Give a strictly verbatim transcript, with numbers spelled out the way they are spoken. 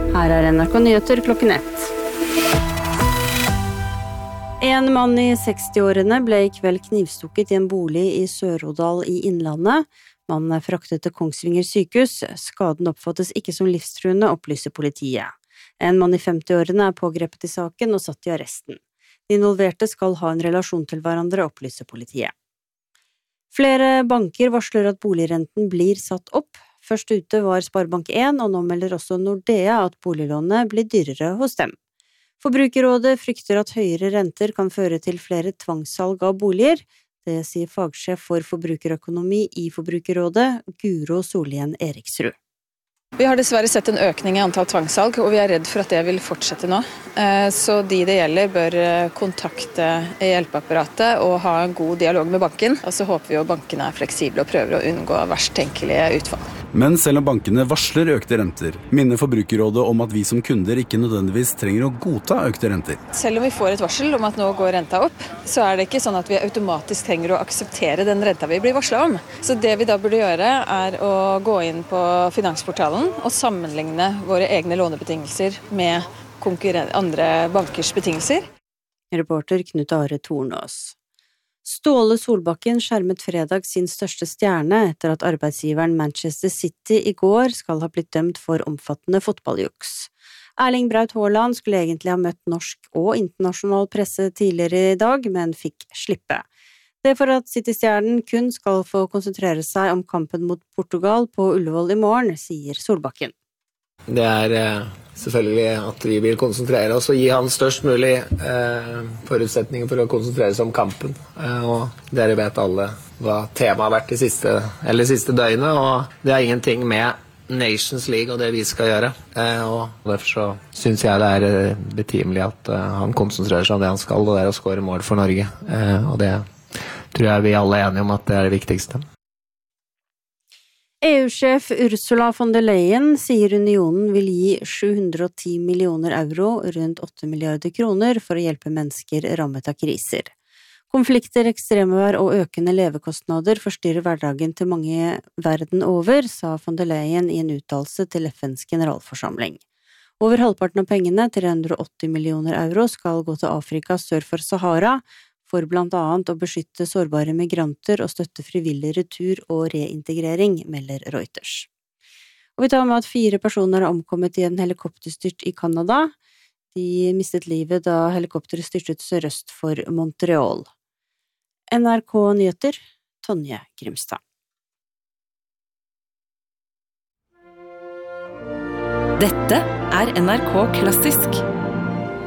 Her er N R K Nyheter klokken ett. En mann i sekstiårene ble i kveld knivstukket i en bolig i Sør-Odal i Innlandet. Mannen er fraktet til Kongsvinger sykehus. Skaden oppfattes ikke som livstruende, opplyser politiet. En mann i femtiårene er pågrepet i saken og satt i arresten. De involverte skal ha en relasjon til hverandre, opplyser politiet. Flere banker varsler at boligrenten blir satt opp. Først ute var Sparebank en, og nå melder også Nordea at boliglånet blir dyrere hos dem. Forbrukerrådet frykter at høyere renter kan føre til flere tvangssalg av boliger. Det sier fagsjef for forbrukerøkonomi i Forbrukerrådet, Guro Solien Eriksrud. Vi har dessverre sett en økning i antall tvangssalg, og vi er redd for at det vil fortsette nå. Så de det gjelder bør kontakte hjelpeapparatet og ha en god dialog med banken. Og så håper vi at bankene er fleksible og prøver å unngå verst tenkelige utfall. Men selv om bankene varsler økte renter, minner Forbrukerrådet om at vi som kunder ikke nødvendigvis trenger å godta økte renter. Selv om vi får et varsel om at nå går renta opp, så er det ikke sånn at vi automatisk trenger å akseptere den renta vi blir varslet om. Så det vi da burde gjøre er å gå inn på Finansportalen og sammenligne våre egne lånebetingelser med andre bankers betingelser. Reporter Knut Are Tornås. Ståle Solbakken skjermet fredag sin største stjerne etter at arbeidsgiveren Manchester City i går skal ha blitt dømt for omfattende fotballjuks. Erling Braut Haaland skulle egentlig ha møtt norsk og internasjonal presse tidligere i dag, men fikk slippe. Det er for at City-stjernen kun skal få konsentrere seg om kampen mot Portugal på Ullevål i morgen, sier Solbakken. Det er eh, selvfølgelig at vi vil konsentrere oss og gi han størst mulig eh, forutsetninger for å konsentrere seg om kampen. Eh, og dere vet alle hva temaet har vært de siste, eller siste døgnet, og det er ingenting med Nations League og det vi skal gjøre. Eh, og derfor så synes jeg det er betimelig at eh, han konsentrerer seg om det han skal, og det er å skåre mål for Norge. Eh, og det tror jeg vi alle er enige om at det er det viktigste. E U-sjef Ursula von der Leyen sier unionen vil gi sju hundre og ti millioner euro, rundt åtte milliarder kroner, for å hjelpe mennesker rammet av kriser. Konflikter, ekstremvær og økende levekostnader forstyrrer hverdagen til mange verden over, sa von der Leyen i en uttalelse til F N's generalforsamling. Over halvparten av pengene, tre hundre og åtti millioner euro, skal gå til Afrika sør for Sahara, for blant annet å beskytte sårbare migranter og støtte frivillig retur og reintegrering, melder Reuters. Og vi tar med at fire personer har omkommet i en helikopterstyrt i Canada. De mistet livet da helikopteret styrtet sørøst for Montreal. N R K Nyheter, Tonje Grimstad. Dette er N R K Klassisk.